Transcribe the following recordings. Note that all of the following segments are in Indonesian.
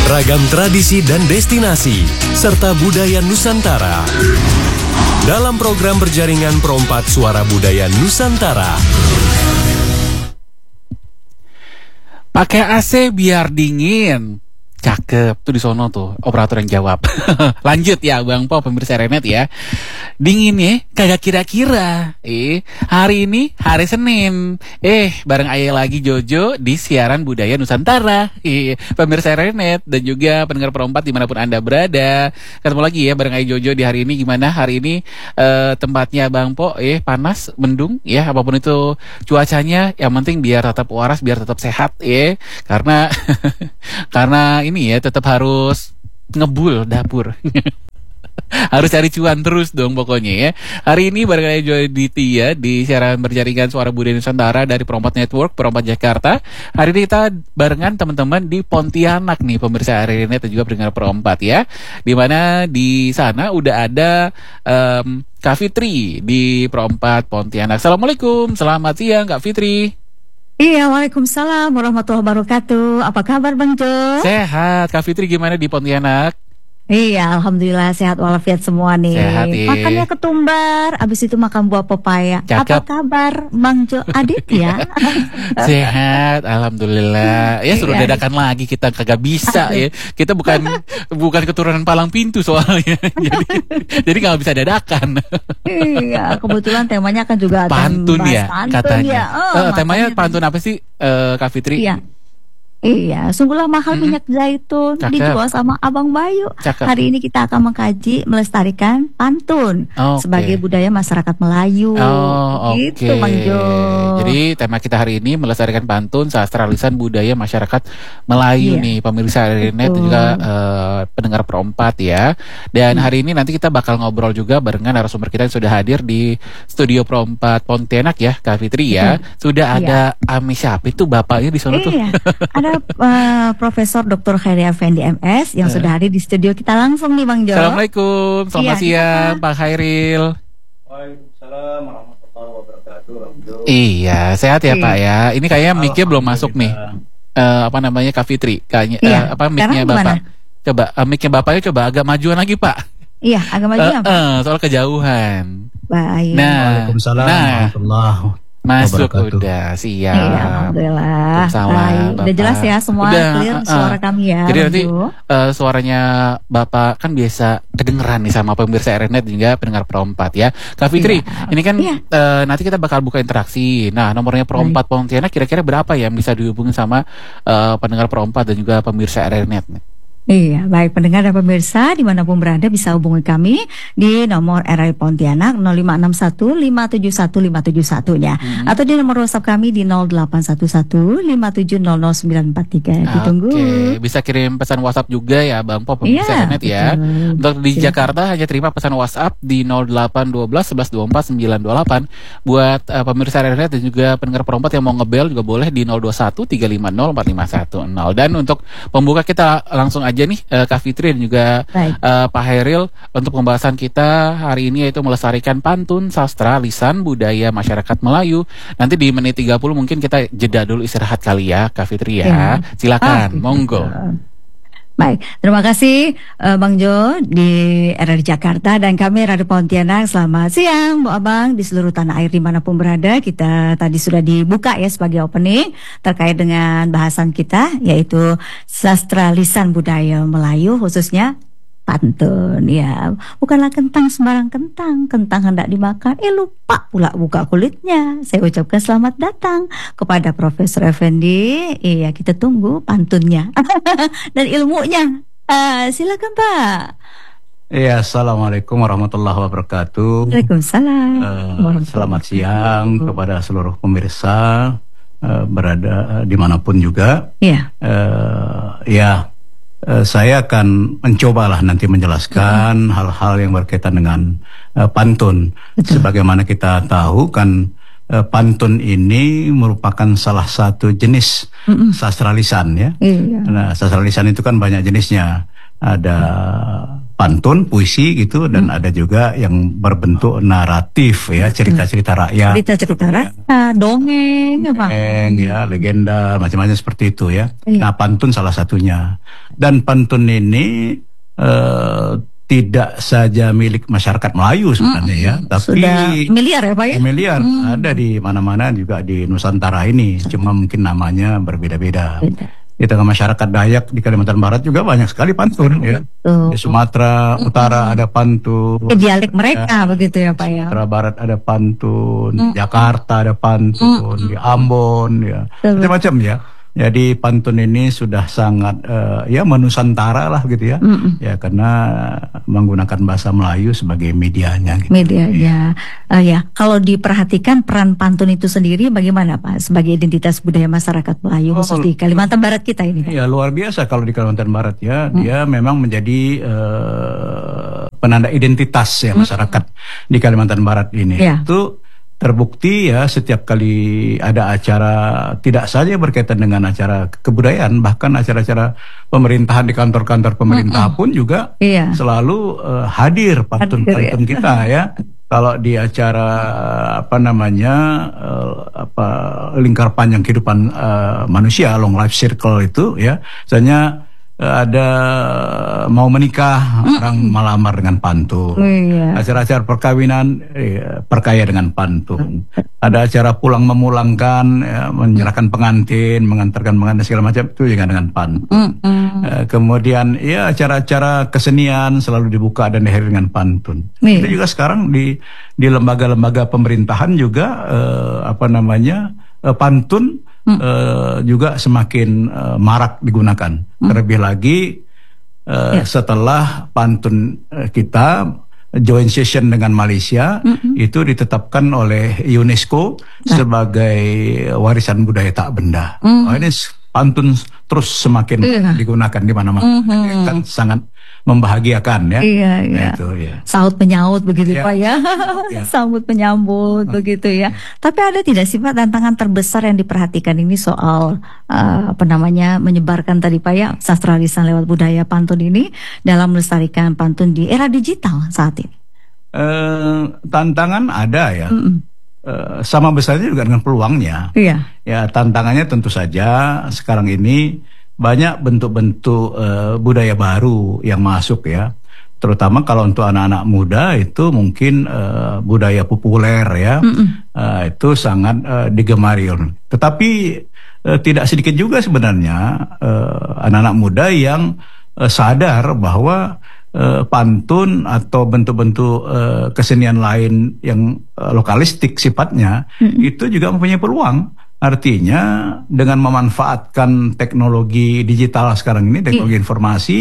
Ragam tradisi dan destinasi, serta budaya Nusantara. Dalam program berjaringan Perompat Suara Budaya Nusantara. Pakai AC biar dingin. Cakep, tuh di sono tuh operator yang jawab. Lanjut ya Bang Po, pemirsa Renet ya. Dingin ya, kagak kira-kira. Hari ini hari Senin. Bareng Ayah lagi Jojo di siaran budaya Nusantara. Pemirsa Renet dan juga pendengar Perompat dimanapun Anda berada. Ketemu lagi ya bareng Ayah Jojo di hari ini. Gimana hari ini tempatnya Bang Po? Panas, mendung ya, apapun itu cuacanya, yang penting biar tetap waras, biar tetap sehat ya. Karena karena ini ya tetap harus ngebul dapur. Harus cari cuan terus dong pokoknya ya. Hari ini bareng saya Joy Ditya di siaran berjaringan Suara Budaya Nusantara dari Perompat Network, Perompat Jakarta. Hari ini kita barengan teman-teman di Pontianak nih pemirsa hari ini dan juga pendengar Perompat ya. Dimana di sana udah ada Kak Fitri di Perompat Pontianak. Assalamualaikum, selamat siang Kak Fitri. Iya, waalaikumsalam warahmatullahi wabarakatuh. Apa kabar Bang Jo? Sehat, Kak Fitri gimana di Pontianak? Iya, alhamdulillah sehat walafiat semua nih. Sehat, ya. Makannya ketumbar, abis itu makan buah pepaya. Cakep. Apa kabar Bang Jo Aditya? Sehat, alhamdulillah. Ya suruh dadakan lagi kita kagak bisa ya. Kita bukan keturunan palang pintu soalnya. jadi nggak bisa dadakan. Iya, kebetulan temanya kan juga pantun ya katanya. Temanya makanya pantun apa sih Kak Fitri? Iya, sungguhlah mahal minyak zaitun. Cakep. Dijual sama Abang Bayu. Cakep. Hari ini kita akan mengkaji melestarikan pantun sebagai budaya masyarakat Melayu. Gitu Bang Jo. Jadi tema kita hari ini melestarikan pantun, sastra lisan budaya masyarakat Melayu nih pemirsa Renet dan juga pendengar Perompat ya. Dan hari ini nanti kita bakal ngobrol juga barengan narasumber kita yang sudah hadir di studio Perompat Pontianak ya Kak Fitri ya. Sudah ada Ami siapa itu bapaknya di sana tuh. Ada Profesor Dr. Khairi Effendi MS yang sudah hadir di studio kita langsung nih Bang Jo. Assalamualaikum, selamat siang Pak Khairil. Waalaikumsalam warahmatullahi wabarakatuh. Iya, sehat ya Pak ya. Ini kayaknya mic-nya belum masuk nih. Apa namanya Kak Fitri? Kayaknya mic-nya Bapak. Coba mic-nya Bapaknya coba agak majuan lagi Pak. Iya, agak majuan Pak. Soal kejauhan. Baik. Waalaikumsalam warahmatullahi masuk udah siap. Iya, alhamdulillah. Baik. Udah jelas ya semua clear suara kami ya. Jadi nanti suaranya Bapak kan biasa kedengeran nih sama pemirsa Renet juga pendengar Perompat ya. Kak Fitri, ini kan nanti kita bakal buka interaksi. Nah, nomornya Perompat Pontianak kira-kira berapa ya bisa dihubungi sama pendengar Perompat dan juga pemirsa Renet nih? Iya, baik pendengar dan pemirsa dimanapun berada bisa hubungi kami di nomor RRI Pontianak 0561571571-nya atau di nomor WhatsApp kami di 081157000943. Ditunggu. Oke, bisa kirim pesan WhatsApp juga ya Bang Po pemirsa Renet ya. Untuk di Jakarta hanya terima pesan WhatsApp di 0812112498. Buat pemirsa Renet dan juga pendengar Perompat yang mau ngebel juga boleh di 0213504510. Dan untuk pembuka kita langsung aja nih Kak Fitri dan juga Pak Khairil untuk pembahasan kita hari ini yaitu melestarikan pantun, sastra, lisan, budaya masyarakat Melayu. Nanti di menit 30 mungkin kita jeda dulu istirahat kali ya Kak Fitri ya. Silakan, monggo. Baik, terima kasih Bang Jo di RRI Jakarta dan kami Radio Pontianak. Selamat siang Bu Abang di seluruh tanah air dimanapun berada. Kita tadi sudah dibuka ya sebagai opening terkait dengan bahasan kita yaitu sastra lisan budaya Melayu khususnya pantun ya. Bukanlah kentang sembarang kentang, kentang hendak dimakan lupa pula buka kulitnya. Saya ucapkan selamat datang kepada Profesor Effendi. Iya, kita tunggu pantunnya dan ilmunya. Silakan Pak. Iya, assalamualaikum warahmatullahi wabarakatuh. Waalaikumsalam. Selamat siang kepada seluruh pemirsa berada dimanapun juga. Iya. Saya akan mencobalah nanti menjelaskan hal-hal yang berkaitan dengan pantun. Betul. Sebagaimana kita tahu kan pantun ini merupakan salah satu jenis sastra lisan ya. Iya. Nah, sastra lisan itu kan banyak jenisnya. Ada pantun, puisi gitu, dan ada juga yang berbentuk naratif ya, cerita-cerita rakyat. Cerita-cerita rakyat, dongeng, apa? Ya, legenda, macam-macam seperti itu ya. Iya. Nah, pantun salah satunya. Dan pantun ini tidak saja milik masyarakat Melayu sebenarnya ya, tapi Sudah miliar ya Pak ya? miliar ada di mana-mana juga di Nusantara ini, cuma mungkin namanya berbeda-beda. Beda. Di tengah masyarakat Dayak di Kalimantan Barat juga banyak sekali pantun ya. Di Sumatera Utara ada pantun. Dialek mereka begitu ya Pak ya? Sumatera Barat ada pantun, Jakarta ada pantun, di Ambon ya, macam-macam ya. Jadi pantun ini sudah sangat ya menusantara lah gitu ya, ya karena menggunakan bahasa Melayu sebagai medianya. Gitu. Medianya, ya. Kalau diperhatikan peran pantun itu sendiri bagaimana Pak sebagai identitas budaya masyarakat Melayu khusus di Kalimantan Barat kita ini? Pak? Ya luar biasa kalau di Kalimantan Barat ya, dia memang menjadi penanda identitas ya masyarakat di Kalimantan Barat ini. Ya. Itu terbukti ya setiap kali ada acara, tidak saja berkaitan dengan acara kebudayaan, bahkan acara-acara pemerintahan di kantor-kantor pemerintah pun juga selalu hadir pantun-pantun kita ya. Kalau di acara lingkar panjang kehidupan manusia, long life circle itu ya, misalnya ada mau menikah orang melamar dengan pantun, acara-acara perkawinan perkaya dengan pantun, ada acara pulang memulangkan ya, menyerahkan pengantin, mengantarkan pengantin segala macam itu juga dengan pantun. Kemudian ya acara-acara kesenian selalu dibuka dan diakhiri dengan pantun. Itu juga sekarang di lembaga-lembaga pemerintahan juga pantun juga semakin marak digunakan. Terlebih lagi setelah pantun kita joint session dengan Malaysia itu ditetapkan oleh UNESCO sebagai warisan budaya tak benda. Ini pantun terus semakin digunakan di mana-mana. Kan sangat membahagiakan ya. Iya. Itu, ya. Saut penyaut begitu Pak ya. Sambut penyambut begitu ya. Tapi ada tidak sih Pak tantangan terbesar yang diperhatikan ini soal menyebarkan tadi Pak ya sastra lisan lewat budaya pantun ini dalam melestarikan pantun di era digital saat ini? Tantangan ada ya. Sama besarnya juga dengan peluangnya. Iya. Ya tantangannya tentu saja sekarang ini banyak bentuk-bentuk budaya baru yang masuk ya, terutama kalau untuk anak-anak muda itu mungkin budaya populer ya, itu sangat digemari. Tetapi tidak sedikit juga sebenarnya anak-anak muda yang sadar bahwa pantun atau bentuk-bentuk kesenian lain yang lokalistik sifatnya itu juga mempunyai peluang. Artinya dengan memanfaatkan teknologi digital sekarang ini, teknologi informasi,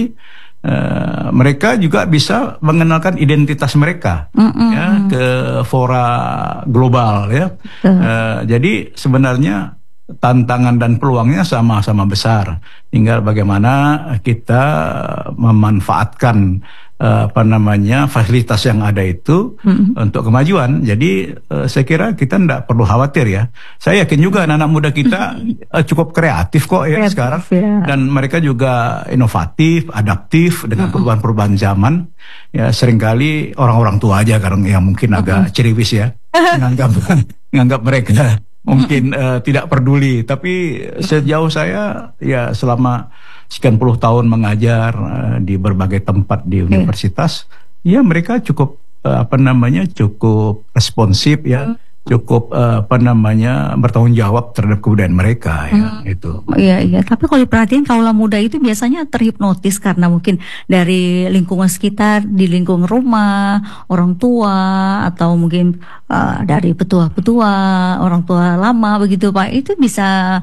mereka juga bisa mengenalkan identitas mereka ya ke fora global ya. Jadi sebenarnya tantangan dan peluangnya sama-sama besar. Tinggal bagaimana kita memanfaatkan fasilitas yang ada itu untuk kemajuan. Jadi saya kira kita tidak perlu khawatir ya. Saya yakin juga anak-anak muda kita cukup kreatif kok ya sekarang. Dan mereka juga inovatif, adaptif dengan perubahan-perubahan zaman. Ya seringkali orang-orang tua aja kan yang mungkin agak ceriwis ya. Nganggap mereka mungkin tidak peduli. Tapi sejauh saya ya selama sekian puluh tahun mengajar di berbagai tempat di universitas, ya mereka cukup cukup responsif ya, cukup bertanggung jawab terhadap kebudayaan mereka ya itu. Iya. Tapi kalau diperhatiin kaula muda itu biasanya terhipnotis karena mungkin dari lingkungan sekitar, di lingkungan rumah, orang tua atau mungkin dari petua-petua, orang tua lama begitu Pak. Itu bisa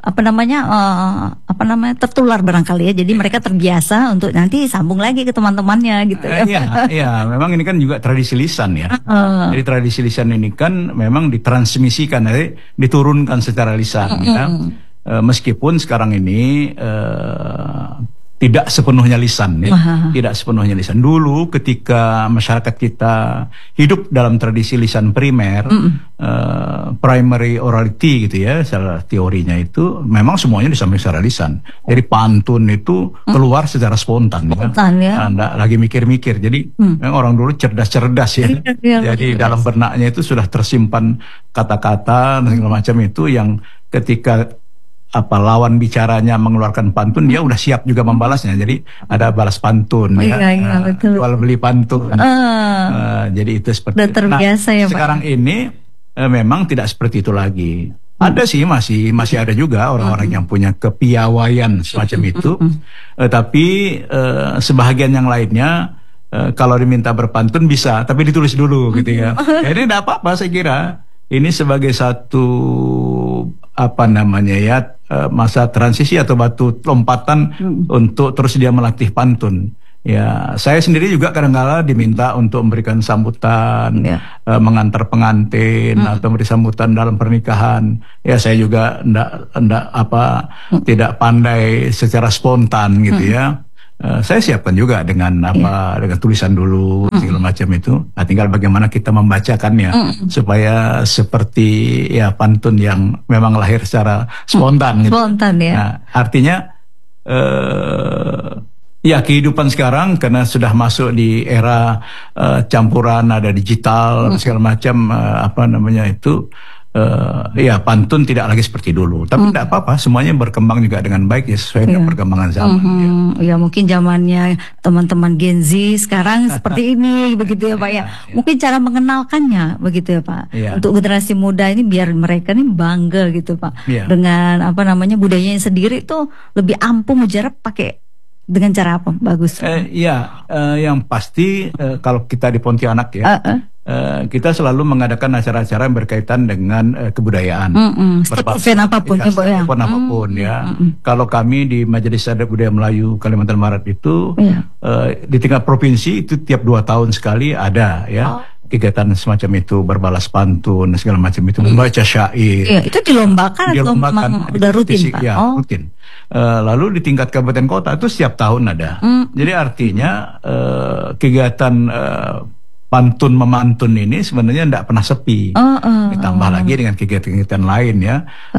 tertular barangkali ya. Jadi mereka terbiasa untuk nanti sambung lagi ke teman-temannya gitu. Iya, memang ini kan juga tradisi lisan ya. Jadi tradisi lisan ini kan memang ditransmisikan, diturunkan secara lisan ya. Meskipun sekarang ini tidak sepenuhnya lisan ya. Tidak sepenuhnya lisan. Dulu ketika masyarakat kita hidup dalam tradisi lisan primer, primary orality gitu ya, secara teorinya itu memang semuanya disampaikan secara lisan. Jadi pantun itu keluar secara spontan ya. Nggak lagi mikir-mikir. Jadi memang orang dulu cerdas-cerdas ya. Jadi dalam benaknya itu sudah tersimpan kata-kata dan segala macam itu yang ketika lawan bicaranya mengeluarkan pantun, dia udah siap juga membalasnya. Jadi ada balas pantun jual beli pantun. Jadi itu seperti itu. Terbiasa ya, Pak. Sekarang ini memang tidak seperti itu lagi. Ada sih, masih ada juga orang-orang yang punya kepiawaian semacam itu. Tapi sebahagian yang lainnya kalau diminta berpantun bisa, tapi ditulis dulu gitu ya. Jadi tidak apa-apa, saya kira ini sebagai satu masa transisi atau batu lompatan untuk terus dia melatih pantun. Ya, saya sendiri juga kadang-kala diminta untuk memberikan sambutan, mengantar pengantin atau memberi sambutan dalam pernikahan. Ya, saya juga tidak pandai secara spontan gitu ya. Saya siapkan juga dengan dengan tulisan dulu segala macam itu. Nah, tinggal bagaimana kita membacakannya supaya seperti ya pantun yang memang lahir secara spontan. Spontan ya. Nah, artinya ya kehidupan sekarang karena sudah masuk di era campuran ada digital segala macam ya pantun tidak lagi seperti dulu, tapi tidak apa-apa, semuanya berkembang juga dengan baik ya sesuai dengan perkembangan zaman. Ya mungkin zamannya teman-teman Gen Z sekarang seperti ini begitu ya Pak ya. Mungkin cara mengenalkannya begitu ya Pak. Untuk generasi muda ini biar mereka nih bangga gitu Pak dengan budayanya sendiri itu lebih ampuh mujarab pakai dengan cara apa bagus? Yang pasti kalau kita di Pontianak ya. Kita selalu mengadakan acara-acara yang berkaitan dengan kebudayaan. Event apapun ya. Kalau kami di Majelis Adat Budaya Melayu Kalimantan Barat itu di tingkat provinsi itu tiap 2 tahun sekali ada ya. Kegiatan semacam itu, berbalas pantun segala macam itu, membaca syair. Iya, itu dilombakan atau udah rutin Pak? Ya, rutin. Lalu di tingkat kabupaten kota itu setiap tahun ada. Jadi artinya kegiatan pantun memantun ini sebenarnya tidak pernah sepi. Ditambah lagi dengan kegiatan-kegiatan lain ya.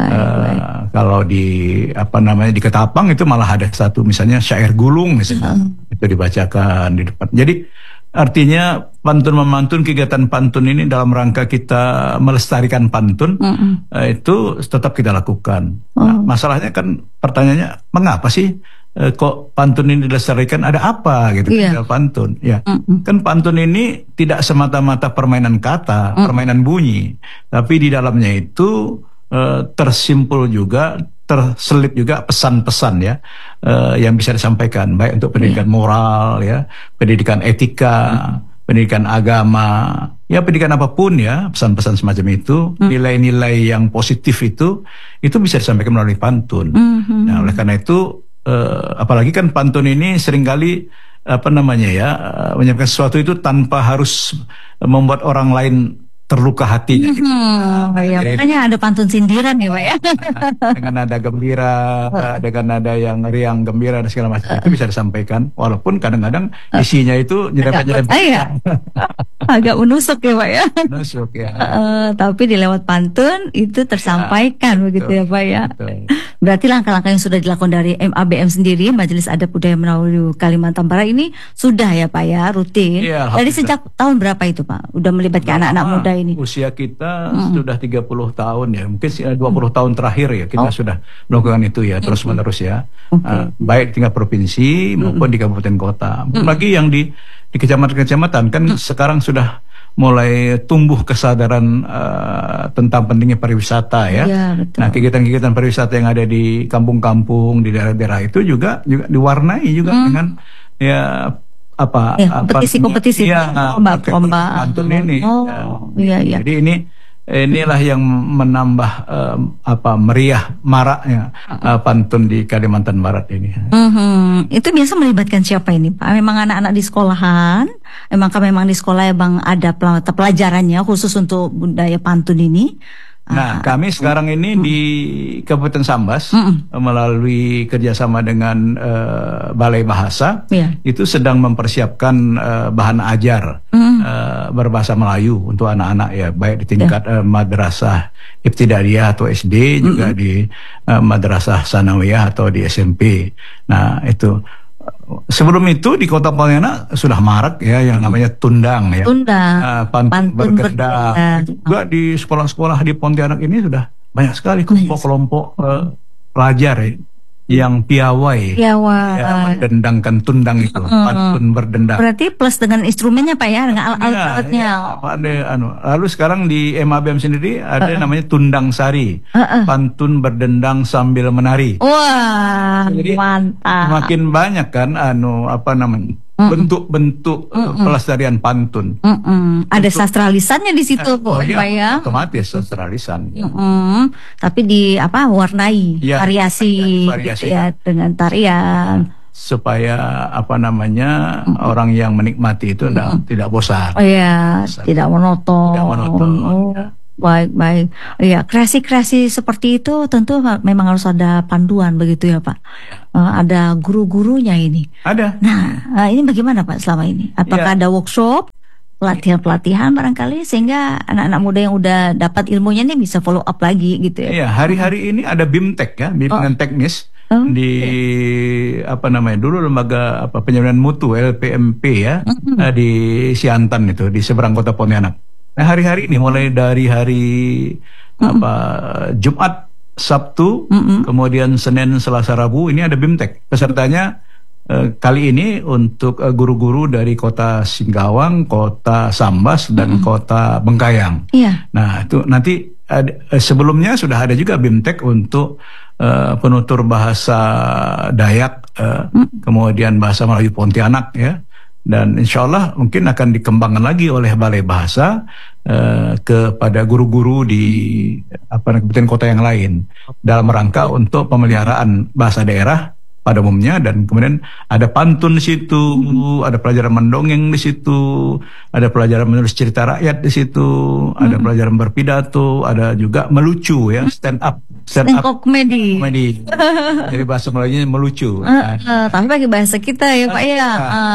Kalau di di Ketapang itu malah ada satu misalnya syair gulung misalnya. Itu dibacakan di depan. Jadi artinya pantun memantun, kegiatan pantun ini dalam rangka kita melestarikan pantun itu tetap kita lakukan. Nah, masalahnya kan pertanyaannya mengapa sih kok pantun ini dilestarikan, ada apa gitu pantun ya. Kan pantun ini tidak semata-mata permainan kata, permainan bunyi, tapi di dalamnya itu tersimpul juga, terselip juga pesan-pesan ya yang bisa disampaikan baik untuk pendidikan moral ya, pendidikan etika, pendidikan agama, ya pendidikan apapun ya, pesan-pesan semacam itu, nilai-nilai yang positif itu bisa disampaikan melalui pantun. Nah, oleh karena itu apalagi kan pantun ini seringkali menyampaikan sesuatu itu tanpa harus membuat orang lain terluka hatinya. Makanya ada pantun sindiran ya Pak ya. Dengan nada gembira, dengan nada yang riang gembira dan segala macam itu bisa disampaikan, walaupun kadang-kadang isinya itu nyerempet-nyerempet. Agak menusuk ya Pak ya. Menusuk ya. Tapi di lewat pantun itu tersampaikan begitu ya Pak ya. Berarti langkah-langkah yang sudah dilakukan dari MABM sendiri, Majelis Adat Budaya Melayu Kalimantan Barat ini sudah ya Pak ya, rutin. Dari sejak tahun berapa itu Pak? Udah melibatkan anak-anak muda ini? Usia kita sudah 30 tahun ya, mungkin 20 tahun terakhir ya kita sudah melakukan itu ya, terus menerus ya. Baik tingkat provinsi maupun di kabupaten kota. Lagi yang di kecamatan-kecamatan kan sekarang sudah mulai tumbuh kesadaran tentang pentingnya pariwisata ya. Nah, kegiatan-kegiatan pariwisata yang ada di kampung-kampung, di daerah-daerah itu juga diwarnai juga dengan ya kompetisi ombak pantun ini. Jadi inilah yang menambah meriah maraknya pantun di Kalimantan Barat ini. Itu biasa melibatkan siapa ini Pak? Memang anak-anak di sekolahan? Memang di sekolah ya Bang ada pelajarannya khusus untuk budaya pantun ini? Nah, kami sekarang ini di Kabupaten Sambas melalui kerjasama dengan Balai Bahasa Iya. itu sedang mempersiapkan bahan ajar berbahasa Melayu untuk anak-anak ya, baik di tingkat madrasah ibtidaiyah atau SD, juga di madrasah sanawiyah atau di SMP. Nah, itu. Sebelum itu di Kota Pontianak sudah marak ya yang namanya tundang ya. Tundang, Pantun pantun bergendak. bergendak. Juga di sekolah-sekolah di Pontianak ini sudah banyak sekali kelompok-kelompok pelajar ya, yang piawai Ya, wah. ya, mendendangkan tundang itu, pantun berdendang. Berarti plus dengan instrumennya Pak ya, dengan alat-alatnya. Lalu sekarang di MABM sendiri ada namanya tundang sari, pantun berdendang sambil menari. Wah, Jadi mantap. makin banyak kan bentuk-bentuk pelestarian pantun. Ada sastra lisannya di situ Bu, iya, Pak ya. otomatis sastra lisan. Tapi di warnai Ya, variasi, variasi. gitu ya, dengan tarian. Supaya orang yang menikmati itu tidak bosan. Oh ya, tidak monoton. Tidak monoton, Oh, ya. baik. Iya, kreasi-kreasi seperti itu tentu memang harus ada panduan begitu ya Pak. Ada guru-gurunya ini. Ada. Nah, ini bagaimana Pak selama ini? Apakah ada workshop, pelatihan-pelatihan barangkali sehingga anak-anak muda yang udah dapat ilmunya ini bisa follow up lagi gitu ya? Iya, hari-hari ini ada BIMTEK ya, bimbingan teknis di dulu lembaga penyalinan mutu LPMP ya, di Siantan itu di seberang Kota Pontianak. Nah, hari-hari ini mulai dari hari Jumat, Sabtu, kemudian Senin, Selasa, Rabu ini ada BIMTEK. Pesertanya kali ini untuk guru-guru dari Kota Singkawang, Kota Sambas dan Kota Bengkayang. Iya. Nah, itu nanti sebelumnya sudah ada juga BIMTEK untuk penutur bahasa Dayak, kemudian bahasa Melayu Pontianak ya. Dan insya Allah mungkin akan dikembangkan lagi oleh Balai Bahasa kepada guru-guru di kabupaten kota yang lain dalam rangka untuk pemeliharaan bahasa daerah pada umumnya, dan kemudian ada pantun di situ, ada pelajaran mendongeng di situ, ada pelajaran menulis cerita rakyat di situ, ada pelajaran berpidato, ada juga melucu ya, stand up komedi. Jadi bahasa Melayunya melucu. Tapi pakai bahasa kita ya Pak ya,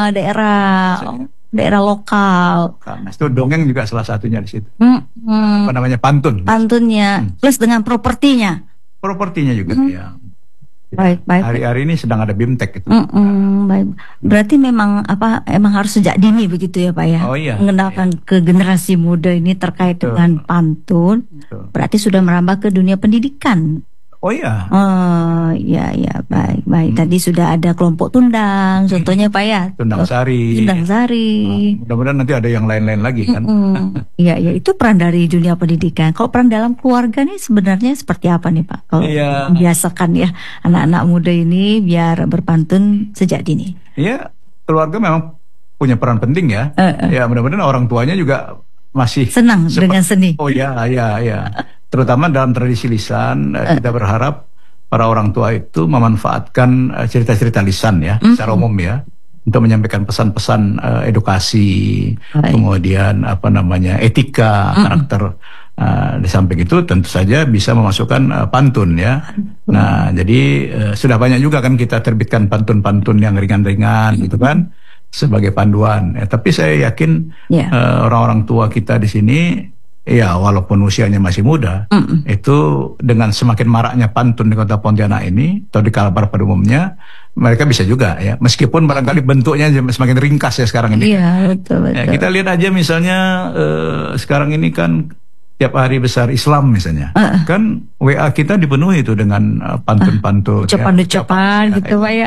daerah lokal. Nah, itu dongeng juga salah satunya di situ. Pantun. Pantunnya plus dengan propertinya. Propertinya juga ya. Baik. Hari-hari ini sedang ada BIMTEK itu. Baik. Berarti memang emang harus sejak dini begitu ya Pak ya. Oh iya. Mengenalkan ke generasi muda ini terkait dengan pantun. Betul. Berarti sudah merambah ke dunia pendidikan. Oh iya. Iya, baik. Tadi sudah ada kelompok tundang, contohnya Pak ya. Tundang Sari. Mudah-mudahan nanti ada yang lain-lain lagi kan. Iya, itu peran dari dunia pendidikan. Kalau peran dalam keluarga nih sebenarnya seperti apa nih Pak? Kalau membiasakan ya anak-anak muda ini biar berpantun sejak dini. Iya, keluarga memang punya peran penting ya. Ya, mudah-mudahan orang tuanya juga masih senang dengan seni. Oh iya. Terutama dalam tradisi lisan, kita berharap para orang tua itu memanfaatkan cerita-cerita lisan ya, secara umum ya, untuk menyampaikan pesan-pesan edukasi, kemudian etika, karakter. Di samping itu tentu saja bisa memasukkan pantun ya. Nah, jadi sudah banyak juga kan kita terbitkan pantun-pantun yang ringan-ringan gitu kan, sebagai panduan. Tapi saya yakin orang-orang tua kita di sini, ya walaupun usianya masih muda, itu dengan semakin maraknya pantun di Kota Pontianak ini atau di Kalbar pada umumnya, mereka bisa juga ya, meskipun barangkali bentuknya semakin ringkas ya sekarang ini. Iya, betul. Ya, kita lihat aja misalnya sekarang ini kan tiap hari besar Islam misalnya, kan WA kita dipenuhi itu dengan pantun-pantun, ucapan-ucapan gitu Pak ya.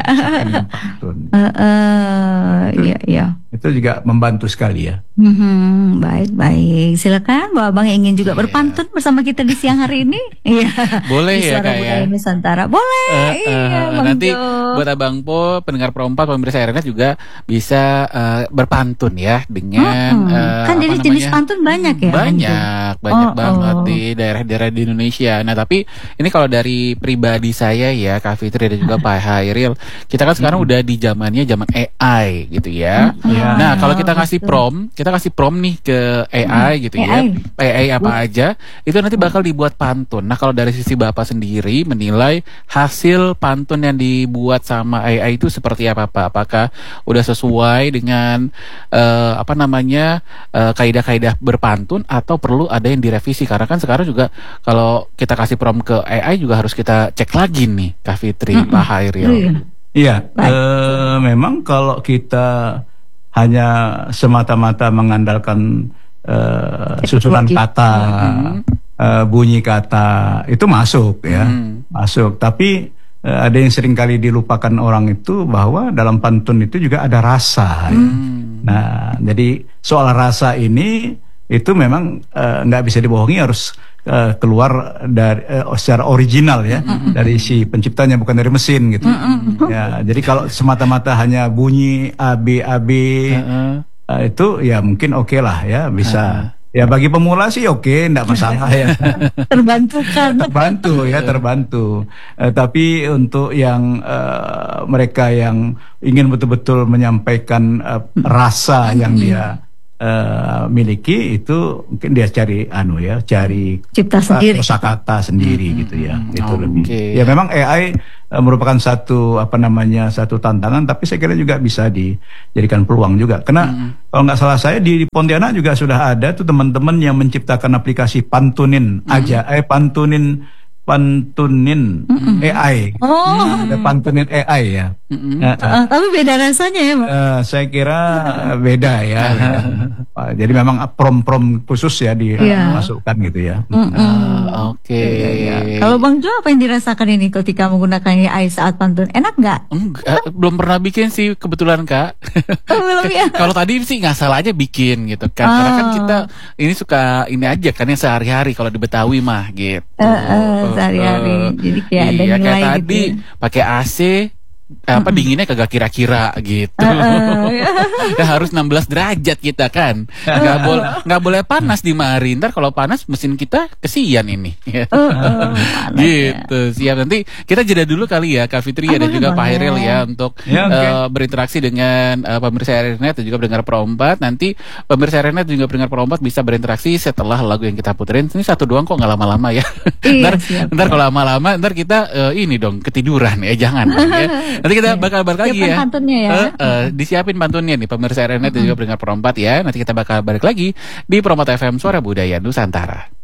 Iya. Itu juga membantu sekali ya. Baik. Silakan Mbak Abang yang ingin juga berpantun bersama kita di siang hari ini. Iya. Boleh ya Kak ya. Nusantara. Boleh. Nanti buat Abang Po, pendengar Perompak, pemirsa RNS juga bisa berpantun ya dengan kan jenis-jenis pantun banyak ya. Banyak banget di daerah-daerah di Indonesia. Nah, tapi ini kalau dari pribadi saya ya, Kak Fitri dan juga Pak Hairil, kita kan sekarang udah di zaman AI gitu ya. Ya. Nah, kalau kita kasih prompt nih ke AI gitu ya. AI apa aja, itu nanti bakal dibuat pantun. Nah, kalau dari sisi Bapak sendiri menilai hasil pantun yang dibuat sama AI itu seperti apa, Pak? Apakah udah sesuai dengan kaidah-kaidah berpantun atau perlu ada yang direvisi? Karena kan sekarang juga kalau kita kasih prompt ke AI juga harus kita cek lagi nih, Kak Fitri, Pak Hairil. Iya, memang kalau kita hanya semata-mata mengandalkan susunan kata, bunyi kata, itu masuk ya, masuk. Tapi ada yang seringkali dilupakan orang itu bahwa dalam pantun itu juga ada rasa. Ya. Nah, jadi soal rasa ini itu memang nggak bisa dibohongi, harus keluar dari secara original ya, dari si penciptanya, bukan dari mesin gitu. Ya, jadi kalau semata-mata hanya bunyi AB itu ya mungkin oke lah ya, bisa. Ya bagi pemula sih oke, enggak masalah ya. Terbantu. Tapi untuk yang mereka yang ingin betul-betul menyampaikan rasa yang dia miliki, itu mungkin dia cari cipta sendiri, kosakata sendiri gitu ya. Itu lebih. Ya memang AI merupakan satu tantangan, tapi saya kira juga bisa dijadikan peluang juga. Karena kalau nggak salah saya di Pontianak juga sudah ada tuh teman-teman yang menciptakan aplikasi pantunin pantunin AI. Ada pantunin AI ya. Tapi beda rasanya ya, Pak? Saya kira beda ya. Jadi memang prom khusus ya dimasukkan gitu ya. Oke. Kalau Bang Jo, apa yang dirasakan ini ketika menggunakan AI saat pantun? Enak nggak? Enggak, belum pernah bikin sih kebetulan, Kak. Belum ya? Kalau tadi sih nggak salah aja bikin gitu kan. Karena kan kita ini suka ini aja kan yang sehari-hari kalau di Betawi mah gitu. Sehari-hari. Jadi kayak ada nilai kayak gitu. Tadi pakai AC dinginnya kagak kira-kira gitu. Ya harus 16 derajat kita kan. Nggak boleh panas di mari. Ntar kalau panas mesin kita kesian ini. Gitu. Siap, nanti kita jeda dulu kali ya, Kak Fitri dan juga Pak Hairil ya, untuk berinteraksi dengan pemirsa RNet dan juga pendengar Pro 4. Nanti pemirsa RNet dan juga pendengar Pro 4 bisa berinteraksi setelah lagu yang kita puterin. Ini satu doang kok, nggak lama-lama ya. Ntar kalau lama-lama ntar kita ini dong ketiduran ya, jangan ya. Nanti kita bakal balik lagi ya. Pantunnya ya. Disiapin pantunnya nih pemirsa RNet dan juga pendengar Pro 4 ya. Nanti kita bakal balik lagi di Pro 4 FM Suara Budaya Nusantara.